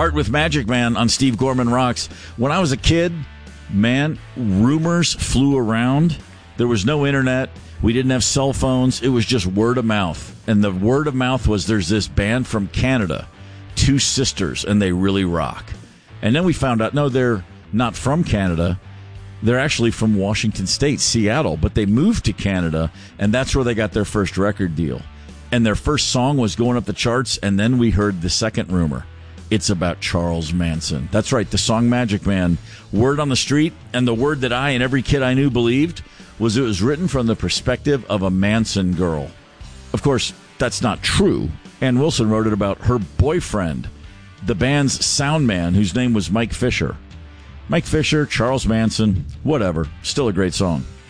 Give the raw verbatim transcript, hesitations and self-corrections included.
Heart with Magic Man on Steve Gorman Rocks. When I was a kid, man, rumors flew around. There was no internet. We didn't have cell phones. It was just word of mouth. And the word of mouth was there's this band from Canada, Two Sisters, and they really rock. And then we found out, no, they're not from Canada. They're actually from Washington State, Seattle. But they moved to Canada, and that's where they got their first record deal. And their first song was going up the charts, and then we heard the second rumor. It's about Charles Manson. That's right, the song Magic Man. Word on the street, and the word that I and every kid I knew believed was it was written from the perspective of a Manson girl. Of course, that's not true. Ann Wilson wrote it about her boyfriend, the band's sound man, whose name was Mike Fisher. Mike Fisher, Charles Manson, whatever. Still a great song.